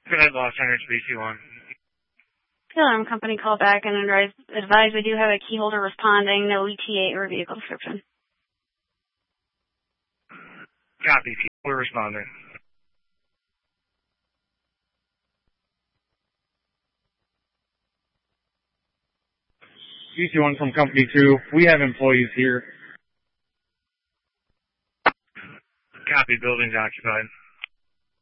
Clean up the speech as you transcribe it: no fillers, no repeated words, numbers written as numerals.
Good night, Los Angeles, BC1. Alarm company call back and advise we do have a key holder responding, no ETA or vehicle description. Copy, key holder responding. BC1 from Company 2, we have employees here. Copy, building's occupied.